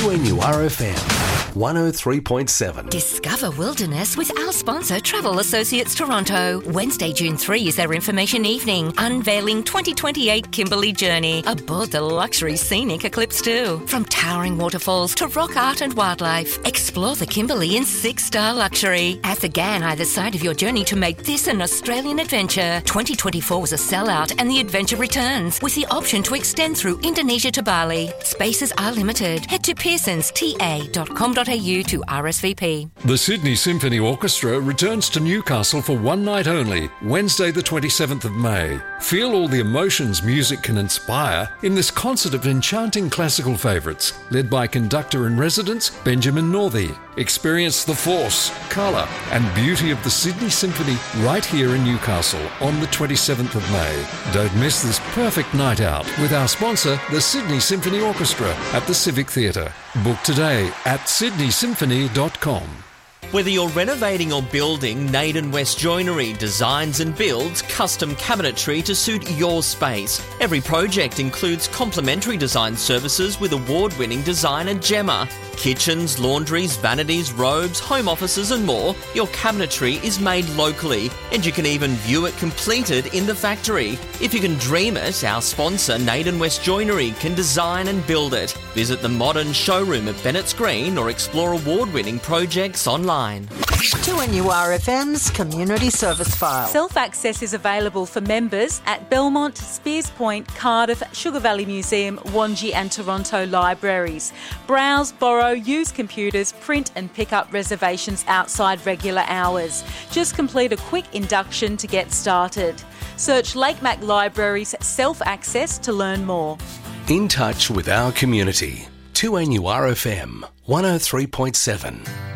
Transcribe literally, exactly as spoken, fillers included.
two N U R F M, one oh three point seven. Discover wilderness with our sponsor, Travel Associates Toronto. Wednesday, June third is their information evening, unveiling twenty twenty-eight Kimberley Journey aboard the luxury scenic Eclipse two. From towering waterfalls to rock art and wildlife, explore the Kimberley in six-star luxury. At the Gan, either side of your journey to make this an Australian adventure. twenty twenty-four was a sellout and the adventure returns with the option to extend through Indonesia to Bali. Spaces are limited. Head to pearsons t a dot com dot a u to R S V P. The Sydney Symphony Orchestra returns to Newcastle for one night only, Wednesday the twenty-seventh of May. Feel all the emotions music can inspire in this concert of enchanting classical favourites, led by conductor-in-residence Benjamin Northey. Experience the force, colour and beauty of the Sydney Symphony right here in Newcastle on the twenty-seventh of May. Don't miss this perfect night out with our sponsor, the Sydney Symphony Orchestra at the Civic Theatre. Book today at sydney symphony dot com. Whether you're renovating or building, Naden West Joinery designs and builds custom cabinetry to suit your space. Every project includes complimentary design services with award-winning designer Gemma. Kitchens, laundries, vanities, robes, home offices and more. Your cabinetry is made locally and you can even view it completed in the factory. If you can dream it, our sponsor Naden West Joinery can design and build it. Visit the modern showroom at Bennett's Green or explore award-winning projects online. two N U R F M's Community Service File. Self-access is available for members at Belmont, Spears Point, Cardiff, Sugar Valley Museum, Wangi and Toronto libraries. Browse, borrow, use computers, print and pick up reservations outside regular hours. Just complete a quick induction to get started. Search Lake Mac Libraries Self-Access to learn more. In touch with our community. two N U R F M, one oh three point seven.